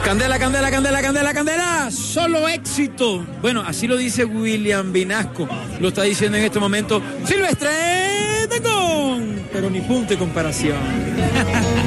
Candela, candela, candela, candela, candela. Solo éxito. Bueno, así lo dice William Vinasco. Lo está diciendo en este momento Silvestre Dangond. Pero ni punto de comparación.